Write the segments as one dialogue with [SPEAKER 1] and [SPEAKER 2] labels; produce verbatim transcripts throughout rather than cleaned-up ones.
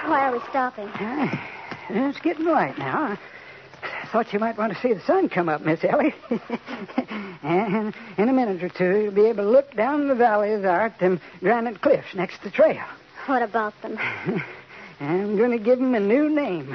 [SPEAKER 1] Why are we stopping?
[SPEAKER 2] Uh, it's getting light now. I thought you might want to see the sun come up, Miss Ellie. And in a minute or two, you'll be able to look down the valley of the them granite cliffs next to the trail.
[SPEAKER 1] What about them?
[SPEAKER 2] I'm going to give them a new name.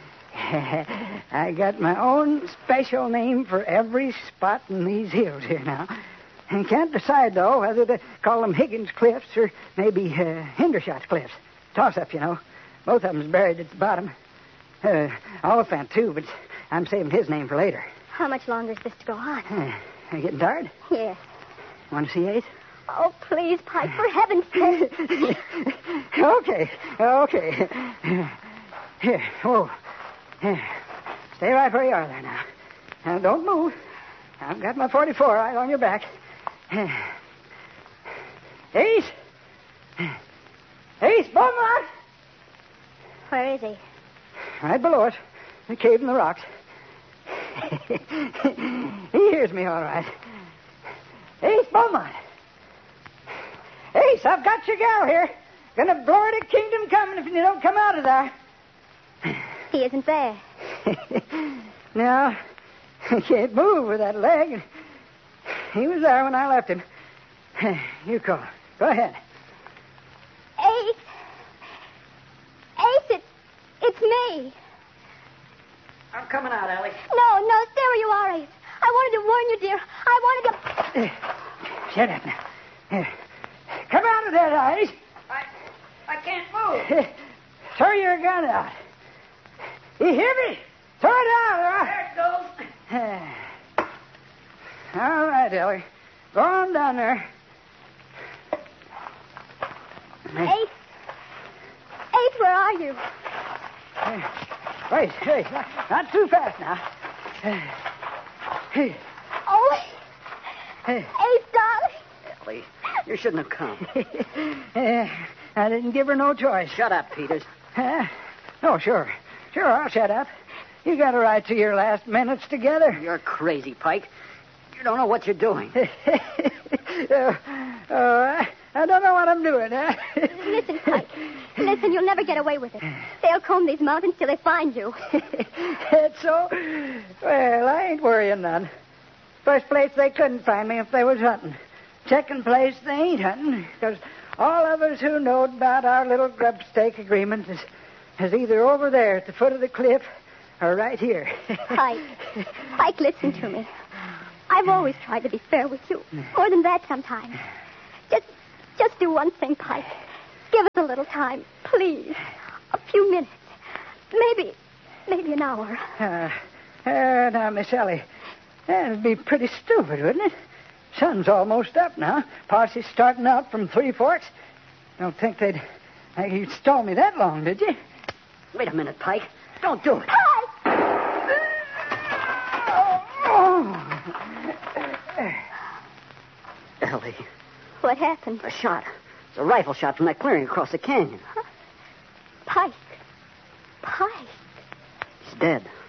[SPEAKER 2] I got my own special name for every spot in these hills here now. And can't decide, though, whether to call them Higgins Cliffs or maybe uh, Hendershot's Cliffs. Toss-up, you know. Both of them's buried at the bottom. Uh, Oliphant, too, but I'm saving his name for later.
[SPEAKER 1] How much longer is this to go on?
[SPEAKER 2] Uh, are you getting tired?
[SPEAKER 1] Yes.
[SPEAKER 2] Want to see Ace?
[SPEAKER 1] Oh, please, Pike, for heaven's sake.
[SPEAKER 2] Okay, okay. Here, whoa. Here. Stay right where you are there now. Now, don't move. I've got my forty-four right on your back. Ace! Ace, Beaumont!
[SPEAKER 1] Where is he?
[SPEAKER 2] Right below us. The cave in the rocks. He hears me all right. Ace, Beaumont! Ace, I've got your gal here. Gonna blow her to kingdom coming if you don't come out of there.
[SPEAKER 1] He isn't there.
[SPEAKER 2] No, he can't move with that leg. He was there when I left him. You call. Go ahead.
[SPEAKER 1] Ace. Ace, it, it's me.
[SPEAKER 2] I'm coming out, Ellie.
[SPEAKER 1] No, no, stay where you are, Ace. I wanted to warn you, dear. I wanted to...
[SPEAKER 2] Shut up now. Here. Come out of there, Ace. I, I can't move. Throw your gun out. You hear me? Throw it out, all right? There it goes. All right, Ellie. Go on down there.
[SPEAKER 1] Ace. Ace, where are you?
[SPEAKER 2] Wait, wait. Not, not too fast now. Hey.
[SPEAKER 1] Oh,
[SPEAKER 2] Hey.
[SPEAKER 1] Ace, darling.
[SPEAKER 3] Ellie, you shouldn't have come.
[SPEAKER 2] I didn't give her no choice.
[SPEAKER 3] Shut up, Peters.
[SPEAKER 2] Huh? Oh, sure. Sure, I'll shut up. You got a right to your last minutes together.
[SPEAKER 3] You're crazy, Pike. You don't know what you're doing.
[SPEAKER 2] oh, oh, I, I don't know what I'm doing, huh?
[SPEAKER 1] Listen, Pike. Listen, you'll never get away with it. They'll comb these mountains till they find you.
[SPEAKER 2] That's so? Well, I ain't worrying none. First place, they couldn't find me if they was hunting. Second place, they ain't hunting, because all of us who knowed about our little grub stake agreement is, is either over there at the foot of the cliff or right here.
[SPEAKER 1] Pike. Pike, listen to me. I've always tried to be fair with you. More than that sometimes. Just, just do one thing, Pike. Give us a little time, please. A few minutes. Maybe, maybe an hour.
[SPEAKER 2] Uh, uh, now, Miss Ellie, that'd be pretty stupid, wouldn't it? Sun's almost up now. Posse's starting out from Three Forks. Don't think they'd, they'd stall me that long, did you?
[SPEAKER 3] Wait a minute, Pike. Don't do it.
[SPEAKER 1] Pike!
[SPEAKER 2] Oh.
[SPEAKER 3] Ellie,
[SPEAKER 1] What happened?
[SPEAKER 3] a shot. It's a rifle shot from that clearing across the canyon.
[SPEAKER 1] Pike. Pike.
[SPEAKER 3] He's dead.